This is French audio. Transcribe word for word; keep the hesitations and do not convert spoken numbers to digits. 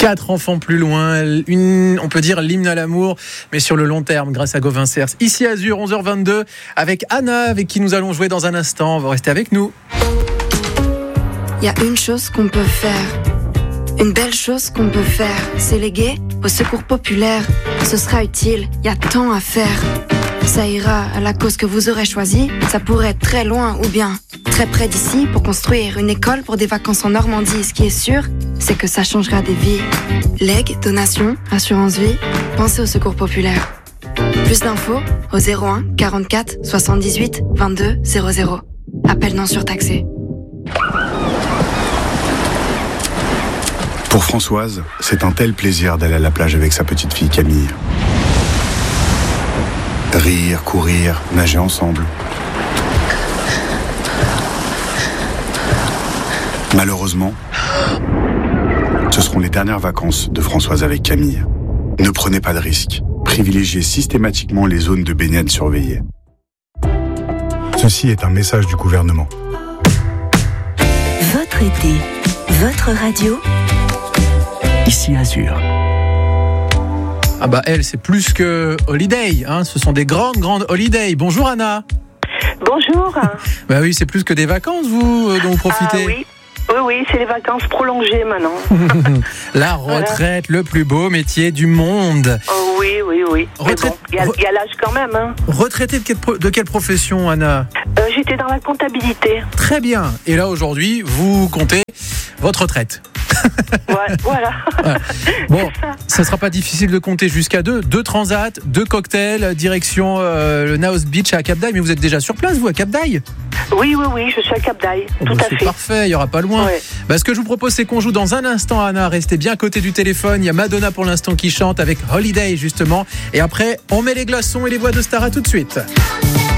Quatre enfants plus loin, une, on peut dire l'hymne à l'amour, mais sur le long terme, grâce à Gauvin Cers. Ici Azur, onze heures vingt-deux, avec Anna, avec qui nous allons jouer dans un instant. On va rester avec nous. Il y a une chose qu'on peut faire, une belle chose qu'on peut faire, c'est léguer au secours populaire. Ce sera utile, il y a tant à faire. Ça ira à la cause que vous aurez choisie. Ça pourrait être très loin ou bien très près d'ici pour construire une école pour des vacances en Normandie. Ce qui est sûr, c'est que ça changera des vies. Legs, donations, assurance vie, pensez au secours populaire. Plus d'infos au zéro un quarante-quatre soixante-dix-huit vingt-deux zéro zéro. Appel non surtaxé. Pour Françoise, c'est un tel plaisir d'aller à la plage avec sa petite fille Camille. Rire, courir, nager ensemble. Malheureusement, ce seront les dernières vacances de Françoise avec Camille. Ne prenez pas de risques. Privilégiez systématiquement les zones de baignade surveillées. Ceci est un message du gouvernement. Votre été, votre radio, ici Azur. Ah bah elle, c'est plus que holiday, hein. Ce sont des grandes, grandes holidays. Bonjour Anna. Bonjour. Bah oui, c'est plus que des vacances, vous, euh, dont vous profitez. Ah oui, oui, oui, c'est les vacances prolongées maintenant. La retraite, voilà. Le plus beau métier du monde. Oh, oui, oui, oui. Retraite... Il bon, y, y a l'âge quand même. Hein. Retraitée de quelle, de quelle profession, Anna? euh, J'étais dans la comptabilité. Très bien. Et là, aujourd'hui, vous comptez votre retraite. Ouais, voilà. Ouais. Bon, ça sera pas difficile de compter jusqu'à deux. Deux transats, deux cocktails, direction euh, le Naos Beach à Cap d'Aille. Mais vous êtes déjà sur place, vous, à Cap d'Aille? Oui, oui, oui, je suis à Cap d'Aille, oh, tout bah, à c'est fait. Parfait, il y aura pas loin. Ouais. Bah, ce que je vous propose, c'est qu'on joue dans un instant, Anna. Restez bien à côté du téléphone. Il y a Madonna pour l'instant qui chante avec Holiday, justement. Et après, on met les glaçons et les voix de Stara tout de suite.